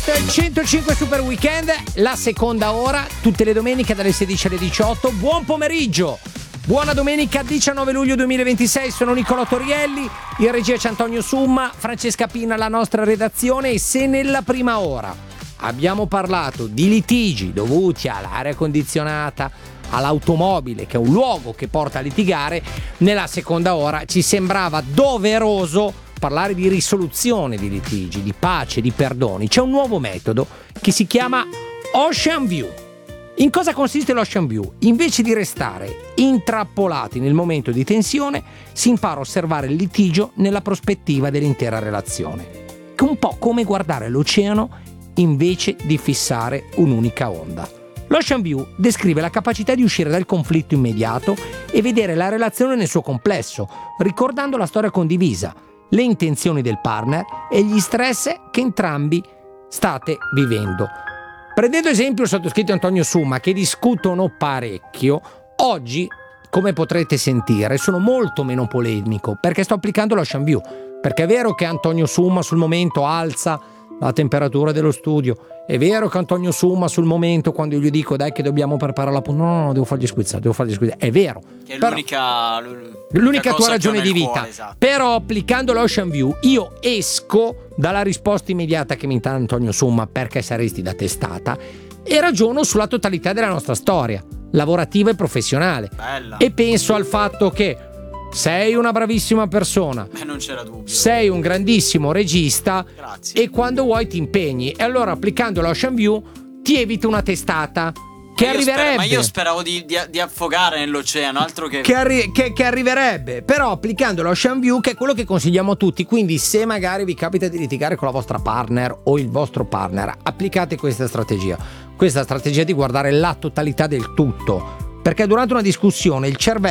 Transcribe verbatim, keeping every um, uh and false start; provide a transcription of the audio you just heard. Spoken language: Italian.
centocinque Super Weekend, la seconda ora, tutte le domeniche dalle sedici alle diciotto. Buon pomeriggio, buona domenica diciannove luglio duemilaventisei. Sono Nicolò Torielli, in regia c'è Antonio Summa, Francesca Pina la nostra redazione. E se nella prima ora abbiamo parlato di litigi dovuti all'aria condizionata, all'automobile, che è un luogo che porta a litigare, nella seconda ora ci sembrava doveroso parlare di risoluzione di litigi, di pace, di perdoni. C'è un nuovo metodo che si chiama Ocean View. In cosa consiste l'Ocean View? Invece di restare intrappolati nel momento di tensione, si impara a osservare il litigio nella prospettiva dell'intera relazione. Che è un po' come guardare l'oceano invece di fissare un'unica onda. L'Ocean View descrive la capacità di uscire dal conflitto immediato e vedere la relazione nel suo complesso, ricordando la storia condivisa, le intenzioni del partner e gli stress che entrambi state vivendo. Prendendo esempio il sottoscritto Antonio Summa, che discutono parecchio, oggi, come potrete sentire, sono molto meno polemico perché sto applicando l'Ocean View. Perché è vero che Antonio Summa sul momento alza la temperatura dello studio, è vero che Antonio Summa sul momento, quando io gli dico dai che dobbiamo preparare la punta, no, no, no, devo fargli squizzare, devo fargli squizzare, è vero. Che è però, l'unica, l'unica tua ragione di vita. Cuore, esatto. Però applicando l'Ocean View io esco dalla risposta immediata che mi dà Antonio Summa, perché saresti da testata, e ragiono sulla totalità della nostra storia lavorativa e professionale. Bella. E penso al fatto che sei una bravissima persona, Beh, non c'era dubbio. sei un grandissimo regista. Grazie. E quando vuoi ti impegni, e allora applicando l'Ocean View ti eviti una testata che ma io arriverebbe spero, ma io speravo di, di, di affogare nell'oceano, altro che che, arri- che, che arriverebbe però applicando l'Ocean View, che è quello che consigliamo a tutti. Quindi se magari vi capita di litigare con la vostra partner o il vostro partner, applicate questa strategia questa strategia di guardare la totalità del tutto, perché durante una discussione il cervello